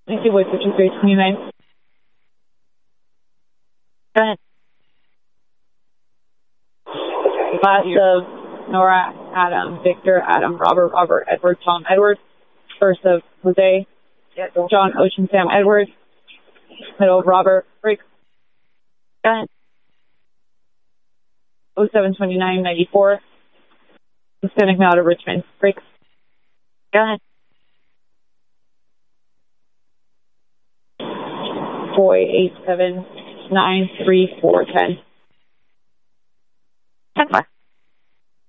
Nancy Wood, 5329. Go ahead. Last of Nora, Adam, Victor, Adam, Robert, Edward, Tom, Edward. First of Jose, John, Ocean, Sam, Edward. Middle of Robert, Rick. Go ahead. 072994. Hispanic male to Richmond, Rick. Go ahead. Boy, 8793410. 10-4.